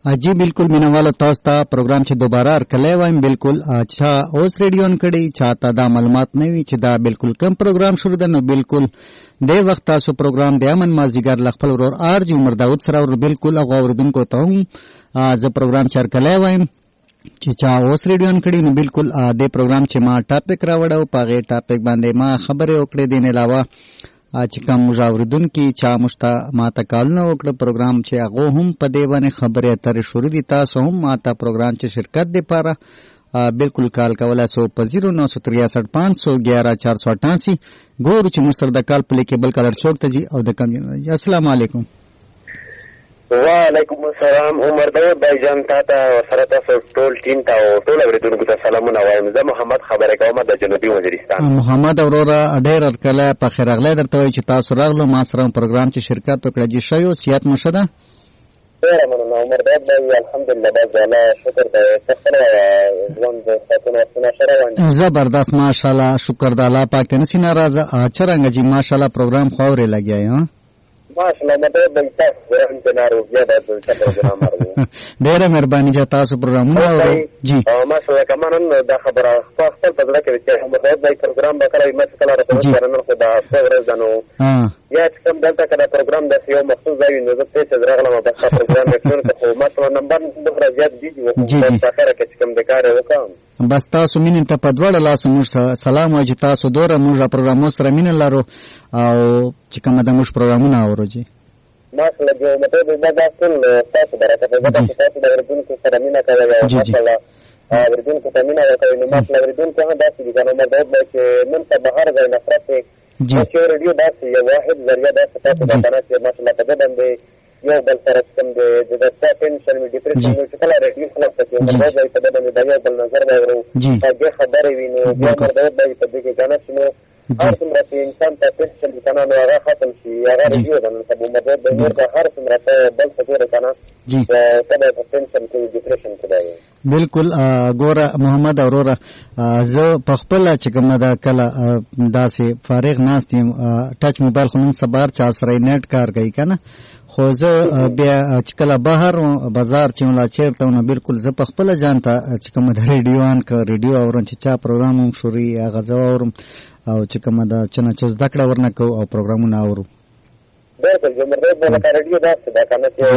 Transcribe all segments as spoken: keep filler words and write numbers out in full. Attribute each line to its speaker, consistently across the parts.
Speaker 1: जी बिल्कुल मीनावाला तاسو ته پروګرام چې دوباره ارکلې وایم بالکل اچھا اوس ریډیو ان کړي چاته دا معلومات نه وي چې دا بالکل کم پروګرام شروع ده نو بالکل د وخت تاسو پروګرام د امن مازیګر لخپل ورور ار جی عمر داود سره ور بالکل هغه اوردونکو ته هم زه پروګرام چې ارکلې وایم چې چا اوس ریډیو ان کړي نو بالکل د پروګرام چې ما ټاپک راوړو پاغه ټاپک باندې ما خبره وکړې دین علاوه چې کوم مجاوردونکو چا مشتا ماته کالونه وکړه پروګرام چې هغه هم په دی باندې خبره اترې شروع دي تاسو هم ماته پروګرام چې شرکت دی پاره بالکل کال کولای سو په صفر نو تریسठ پانچ سو گیارہ چار سو اٹھاسی ګورو چې مستر د کال په لیکل کلر چوک ته جی او د کم السلام علیکم
Speaker 2: وعلیکم السلام عمر داود بھائی جان تا ته سره تاسو ټول ټیم ته او ټول اوریدونکو ته سلامونه وایم. زه محمد خبره کوم د جنوبي وزیرستان.
Speaker 1: محمد اورورا ډېر ورکله په خیر اغله درته وای چې تاسو راغلو ما سره پروګرام چې شرکت وکړه جی شایو سیات مشده
Speaker 2: ډېر مننه عمر داود بھائی الحمدلله باذله شکر دې تخره ژوند ستونه ستونه شروع
Speaker 1: زبردست ماشاءالله شکر د الله پاک ته نسی ناراضه اچرنګ جی ماشاءالله پروګرام خورې لګیا ها
Speaker 2: ماشاءالله مده د تاسو ورن جنارو بیا د پروګرام راوړو
Speaker 1: ډېر مهرباني چې تاسو پروګرامونه اورئ جی
Speaker 2: ماشاءالله کمنن دا خبره خپل په دغه کې چې محمد دای پروګرام وکړای مې څه کله راځي ورنن خو دا څو ورځې یا چې کوم دلته کله پروګرام د یو مخصوص ځای نو زه څه راغلم په پروګرام کې خو ماشاءالله نمبر د راځي دي چې په اخر کې کوم د کار وکم
Speaker 1: بس تاسو مين ته په دواړه لاس موږ سلام وايي تاسو دوره موږ پروګرام سره مين لرو او چې کومه د موږ پروګرامونه اورځي
Speaker 2: ماشاءالله جو مته د تاسو تاسو برکت ده تاسو تاسو د ورته سره مين کوي ماشاءالله ورته کو تامین کوي نو ماشاءالله ورته کو داسې دي نو مرده چې من ته بهر ځای نفرت چې ریډیو داسې یو واحد ذریعہ داسې تاسو د قناه چې ماشاءالله په دې باندې یو بل سره کوم د د ټینشن می ډیپریشن نو چې کله ریډیو خلاص کړي مرده ځای په دې باندې دا یو بل نظر راوړو هغه خبرې ویني بیا مرده ځای په دې کې کنه چې نو هر څومره چې انسان ته ټینشن کنه نو هغه ختم شي هغه ریډیو باندې په مرده د نور هر څومره ته بل څه ګره کنه
Speaker 1: جی
Speaker 2: ته په ټینشن کې ډیپریشن کې دی
Speaker 1: بالکل ګوره محمد اورورا زه په خپل چې کومه دا کله داسې فارغ ناستم ټچ موبایل خو نن سبار چا سره نیټ کار کوي کنه خو زه بیا چې کله بهر بازار چې ولا چیرته نو بالکل زه په خپل ځان ته چې کومه د ریډیو ان ک ریډیو اورم چې چا پروګرام هم شوري هغه زه اورم او چې کومه دا چنه چې زده کړه ورنکو او پروګرامونه اورو
Speaker 2: بالکل جو مرده د ریډیو داسې دا کنه چې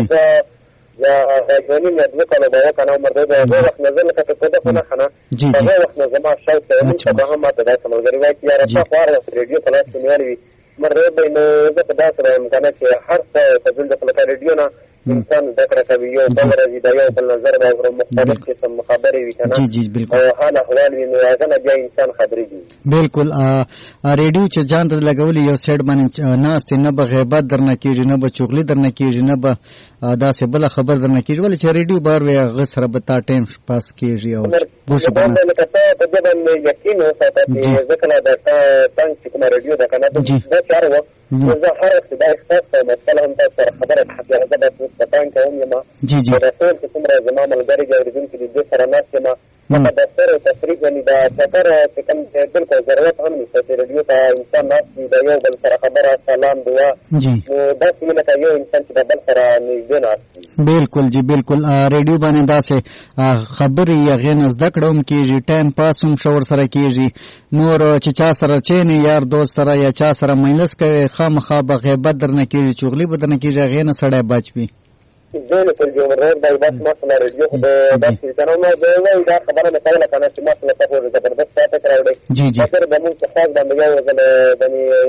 Speaker 2: یا غوښنی نه د کله دا کنه مرده د وخت نظر لکه څه ده کنه خنه هغه وخت نظر شاو ته موږ به هم ماته دا سمګری وای چې را په خار ریډیو کلاس کې نیولې مرده به نو زه په داسې امکانات چې هر څه په دې د ریډیو نه انسان ذکر کوي یو بل راځي دا یو بل نظر به مختلف قسم خبرې وي کنه
Speaker 1: جی جی بالکل
Speaker 2: حال احوال وي نو هغه بیا انسان خبرې دي
Speaker 1: بالکل ریډیو چې ځان ته لګولې یو سیټ باندې ناست نه به غیبت درنه کیږي نه به چغلي درنه کیږي نه به دا څه بل خبر درنه کیږي ولې چې ریډیو بار وي هغه سره به تا ټایم پاس کیږي او بوشه باندې
Speaker 2: لکه ته په دې باندې یقین وساته چې ځکه دا څنګه چې کوم ریډیو دا کنه دا چار و زه هر وخت دا احساس کوم مثلا هم تاسو خبره حقیقت ده په پاین کوم یم
Speaker 1: جی جی
Speaker 2: دا څور چې کومه زما ملګری ګورځون کې د سره ناست یم ما دا سره تفریق ونی دا سفر چې کوم بالکل ضرورت هم نشته چې ریډیو ته انسان ناست دی دا یو بل سره خبره سلام دعا
Speaker 1: جی
Speaker 2: نو دا څنګه ته یو انسان چې بل سره نږدې ناست
Speaker 1: بالکل جی بالکل ریډیو باندې داسې خبرې یا غین زده کړم کېږي ټایم پاس هم شور سره کېږي نور چې چا سره چینه یار دوست سره یا چا سره مینس کوي خامخا به غیبت درنه کېږي چغلي به درنه کېږي غین سړی بچوي
Speaker 2: زه په جو مراد د بس مثلا ریډیو د داسې کنه نو دا خبره نه کوله کنه چې مثلا تاسو د زبردست ساته کراوړي
Speaker 1: جی جی
Speaker 2: تر د موږ څخه د یو ځل د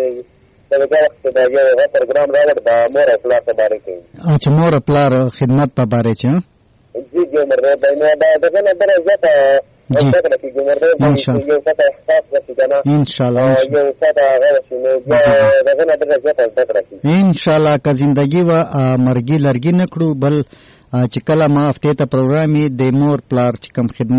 Speaker 2: دغه وخت د یو پروګرام راوړ د مور او پلار په اړه کې
Speaker 1: چې مور او پلار خدمت په اړه چې
Speaker 2: جی جو مراد د نه د دغه درجه ته ان شاء الله
Speaker 1: ان شاء الله ان شاء الله که زندگی و مرګي لرګي نکړو بل چې کله ما هفته ته پروګرامي د مور پلار چې کم خدمت